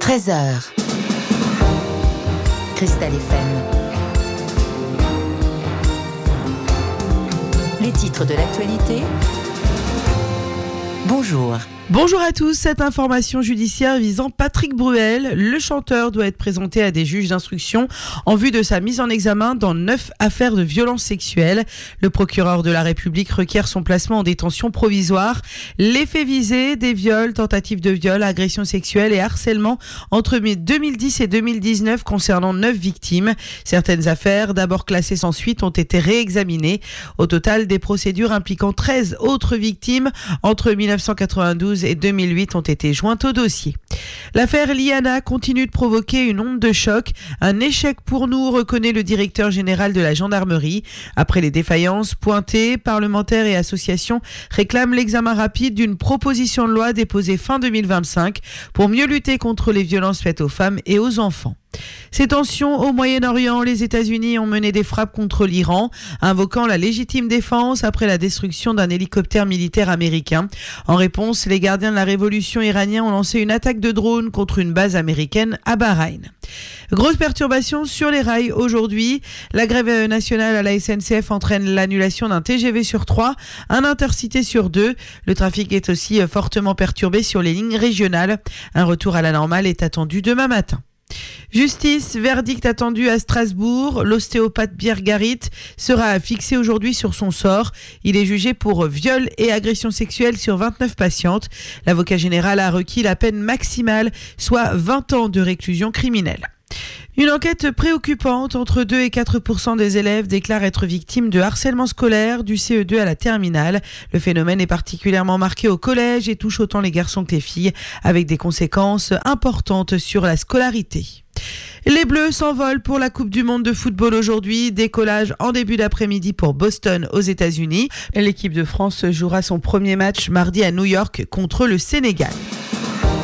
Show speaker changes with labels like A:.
A: 13h. Cristal FM. Les titres de l'actualité. Bonjour.
B: Bonjour à tous, cette information judiciaire visant Patrick Bruel, le chanteur doit être présenté à des juges d'instruction en vue de sa mise en examen dans 9 affaires de violences sexuelles. Le procureur de la République requiert son placement en détention provisoire. Les faits visés, des viols, tentatives de viol, agressions sexuelles et harcèlement entre 2010 et 2019 concernant 9 victimes. Certaines affaires, d'abord classées sans suite, ont été réexaminées. Au total, des procédures impliquant 13 autres victimes entre 1992 et 2008 ont été jointes au dossier. L'affaire Liana continue de provoquer une onde de choc. Un échec pour nous, reconnaît le directeur général de la gendarmerie. Après les défaillances pointées, parlementaires et associations réclament l'examen rapide d'une proposition de loi déposée fin 2025 pour mieux lutter contre les violences faites aux femmes et aux enfants. Ces tensions au Moyen-Orient, les États-Unis ont mené des frappes contre l'Iran, invoquant la légitime défense après la destruction d'un hélicoptère militaire américain. En réponse, les gardiens de la révolution iraniens ont lancé une attaque de drone contre une base américaine à Bahreïn. Grosse perturbation sur les rails aujourd'hui. La grève nationale à la SNCF entraîne l'annulation d'un TGV sur 3, un Intercité sur 2. Le trafic est aussi fortement perturbé sur les lignes régionales. Un retour à la normale est attendu demain matin. Justice, verdict attendu à Strasbourg. L'ostéopathe Birgarit sera fixé aujourd'hui sur son sort. Il est jugé pour viol et agression sexuelle sur 29 patientes. L'avocat général a requis la peine maximale, soit 20 ans de réclusion criminelle. Une enquête préoccupante, entre 2 et 4% des élèves déclarent être victimes de harcèlement scolaire du CE2 à la terminale. Le phénomène est particulièrement marqué au collège et touche autant les garçons que les filles, avec des conséquences importantes sur la scolarité. Les Bleus s'envolent pour la Coupe du Monde de football aujourd'hui. Décollage en début d'après-midi pour Boston aux États-Unis. L'équipe de France jouera son premier match mardi à New York contre le Sénégal.